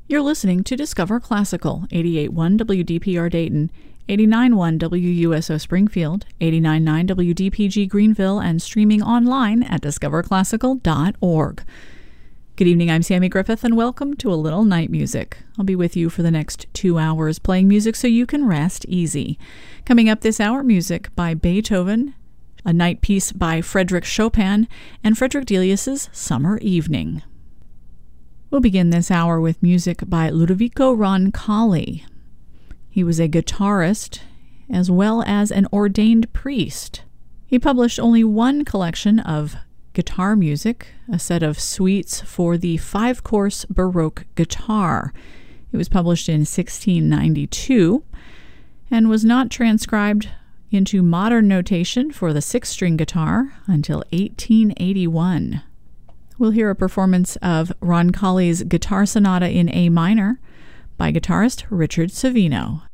You're listening to Discover Classical, 88.1 WDPR Dayton, 89.1 WUSO Springfield, 89.9 WDPG Greenville, and streaming online at discoverclassical.org. Good evening, I'm Sammy Griffith, and welcome to A Little Night Music. I'll be with you for the next 2 hours playing music so you can rest easy. Coming up this hour, music by Beethoven, a night piece by Frédéric Chopin, and Frederick Delius's Summer Evening. We'll begin this hour with music by Ludovico Roncalli. He was a guitarist as well as an ordained priest. He published only one collection of guitar music, a set of suites for the five-course Baroque guitar. It was published in 1692 and was not transcribed into modern notation for the six-string guitar until 1881. We'll hear a performance of Roncalli's Guitar Sonata in A minor by guitarist Richard Savino.